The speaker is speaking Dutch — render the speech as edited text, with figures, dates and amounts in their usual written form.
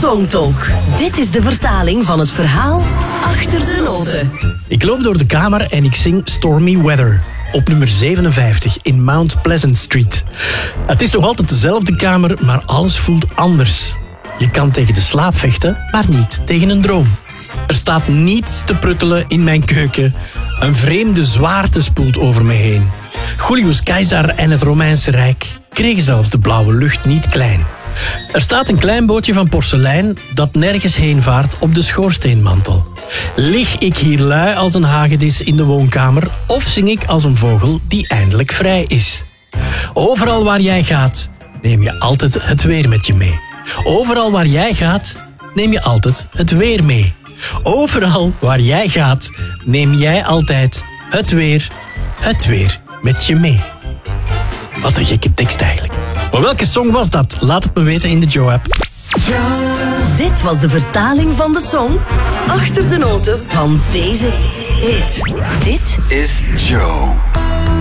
Songtalk. Dit is de vertaling van het verhaal achter de noten. Ik loop door de kamer en ik zing Stormy Weather. Op nummer 57 in Mount Pleasant Street. Het is nog altijd dezelfde kamer, maar alles voelt anders. Je kan tegen de slaap vechten, maar niet tegen een droom. Er staat niets te pruttelen in mijn keuken. Een vreemde zwaarte spoelt over me heen. Julius Caesar en het Romeinse Rijk kregen zelfs de blauwe lucht niet klein. Er staat een klein bootje van porselein dat nergens heen vaart op de schoorsteenmantel. Lig ik hier lui als een hagedis in de woonkamer of zing ik als een vogel die eindelijk vrij is? Overal waar jij gaat, neem je altijd het weer met je mee. Overal waar jij gaat, neem je altijd het weer mee. Overal waar jij gaat, neem jij altijd het weer met je mee. Wat een gekke tekst eigenlijk. Maar welke song was dat? Laat het me weten in de Joe-app. Dit was de vertaling van de song achter de noten van deze hit. Dit is Joe.